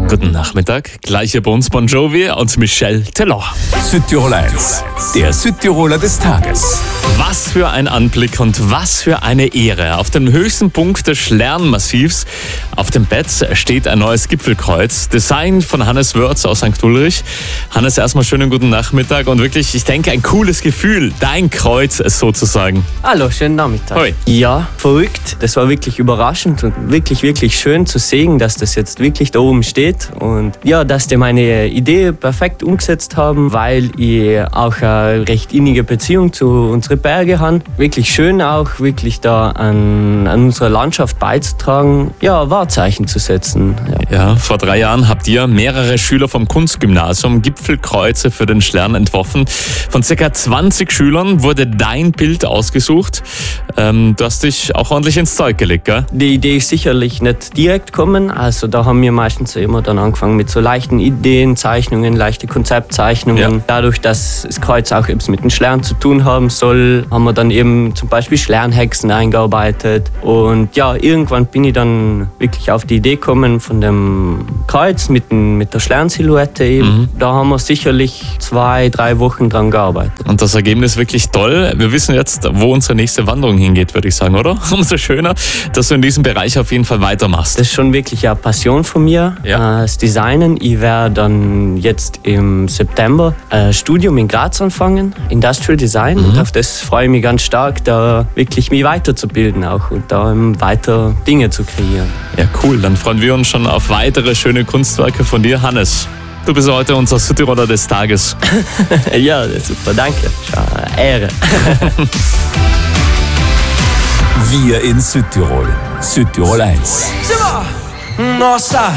Guten Nachmittag, gleich hier bei uns Bon Jovi und Michel Telor. Südtirol 1, der Südtiroler des Tages. Was für ein Anblick und was für eine Ehre. Auf dem höchsten Punkt des Schlern-Massivs, auf dem Bett, steht ein neues Gipfelkreuz. Design von Hannes Wörz aus St. Ulrich. Hannes, erstmal schönen guten Nachmittag und wirklich, ich denke, ein cooles Gefühl, dein Kreuz sozusagen. Hallo, schönen Nachmittag. Hoi. Ja, verrückt. Das war wirklich überraschend und wirklich, wirklich schön zu sehen, dass das jetzt wirklich da oben steht. Und ja, dass die meine Idee perfekt umgesetzt haben, weil ich auch eine recht innige Beziehung zu unseren Bergen habe. Wirklich schön auch, wirklich da an unserer Landschaft beizutragen, ja, Wahrzeichen zu setzen. Ja, vor 3 Jahren habt ihr mehrere Schüler vom Kunstgymnasium Gipfelkreuze für den Schlern entworfen. Von ca. 20 Schülern wurde dein Bild ausgesucht. Du hast dich auch ordentlich ins Zeug gelegt, gell? Die Idee ist sicherlich nicht direkt gekommen, also da haben wir meistens immer dann angefangen mit so leichten Ideen, Zeichnungen, leichte Konzeptzeichnungen. Ja. Dadurch, dass das Kreuz auch eben mit den Schlern zu tun haben soll, haben wir dann eben zum Beispiel Schlernhexen eingearbeitet. Und ja, irgendwann bin ich dann wirklich auf die Idee gekommen von dem Kreuz mit der Schlernsilhouette eben. Da haben wir sicherlich 2-3 Wochen dran gearbeitet. Und das Ergebnis ist wirklich toll. Wir wissen jetzt, wo unsere nächste Wanderung hingeht, würde ich sagen, oder? Umso schöner, dass du in diesem Bereich auf jeden Fall weitermachst. Das ist schon wirklich eine Passion von mir, das Designen. Ich werde dann jetzt im September ein Studium in Graz anfangen, Industrial Design. Und auf das freue ich mich ganz stark, da wirklich mich weiterzubilden auch und da weiter Dinge zu kreieren. Ja, cool. Dann freuen wir uns schon auf weitere schöne Kunstwerke von dir, Hannes. Du bist heute unser Südtiroler des Tages. Ja, super, danke. Eine Ehre. Wir in Südtirol. Südtirol 1. Nossa!